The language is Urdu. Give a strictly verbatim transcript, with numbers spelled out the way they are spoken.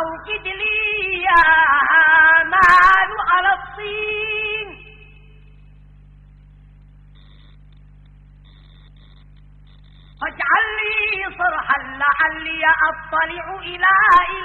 أوقد لي يا هامان على الطين فاجعل لي صرحا لعلي أطلع إلى